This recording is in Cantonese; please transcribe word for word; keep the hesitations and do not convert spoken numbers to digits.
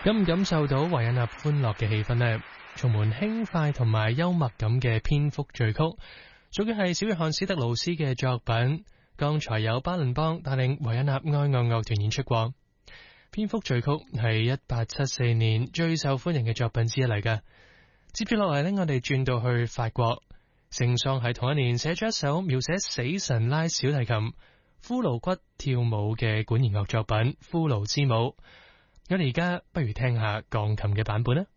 感唔感受到維也納歡樂嘅氣氛呢？充滿輕快同埋幽默感嘅蝙蝠序曲，屬於係小約翰史特勞斯嘅作品。剛才有巴倫邦帶領維也納愛樂樂團演出過。蝙蝠序曲係一八七四年最受歡迎嘅作品之一嚟嘅。接住落嚟呢，我哋轉到去法國，聖桑喺同一年寫咗一首描寫死神拉小提琴骷髏骨跳舞嘅管弦樂作品《骷髏之舞》。我哋而家不如聽下鋼琴嘅版本啦。